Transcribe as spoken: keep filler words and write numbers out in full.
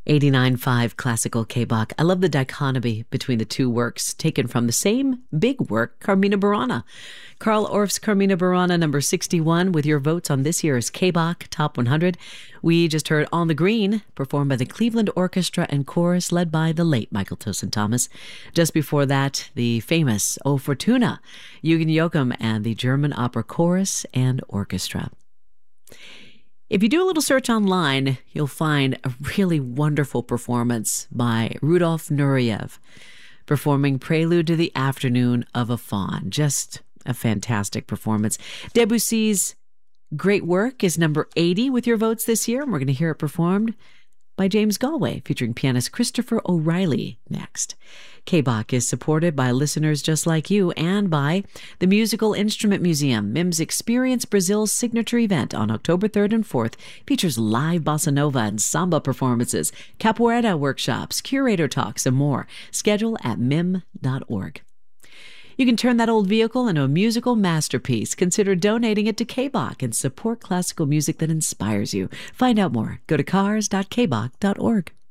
eighty-nine point five Classical K-Bach. I love the dichotomy between the two works, taken from the same big work, Carmina Burana. Carl Orff's Carmina Burana, number sixty-one, with your votes on this year's K-Bach Top one hundred. We just heard On the Green, performed by the Cleveland Orchestra and Chorus, led by the late Michael Tosin Thomas. Just before that, the famous O Fortuna, Eugen Joachim and the German Opera Chorus and Orchestra. If you do a little search online, you'll find a really wonderful performance by Rudolf Nureyev, performing Prelude to the Afternoon of a Faun. Just a fantastic performance. Debussy's great work is number eighty with your votes this year, and we're going to hear it performed by James Galway, featuring pianist Christopher O'Reilly next. K-Bach is supported by listeners just like you and by the Musical Instrument Museum. M I M's Experience Brazil's signature event on October third and fourth features live bossa nova and samba performances, capoeira workshops, curator talks, and more. Schedule at mim dot org. You can turn that old vehicle into a musical masterpiece. Consider donating it to K-Bach and support classical music that inspires you. Find out more. Go to cars dot k bach dot org.